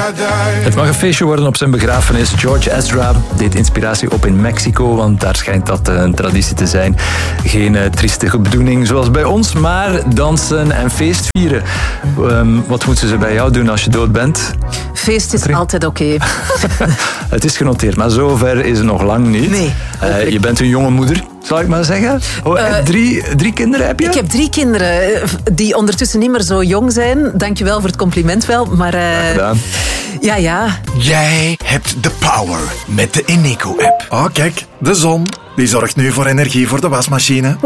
Het mag een feestje worden op zijn begrafenis. George Ezra deed inspiratie op in Mexico, want daar schijnt dat een traditie te zijn. Geen triestige bedoeling zoals bij ons, maar dansen en feestvieren. Wat moeten ze bij jou doen als je dood bent? Feest is altijd oké. Het is genoteerd, maar zover is het nog lang niet. Nee. Je bent een jonge moeder, zal ik maar zeggen. Drie kinderen heb je? Ik heb 3 kinderen die ondertussen niet meer zo jong zijn. Dankjewel voor het compliment wel. Maar ja. Jij hebt de power met de Eneco-app. Oh, kijk, de zon. Die zorgt nu voor energie voor de wasmachine.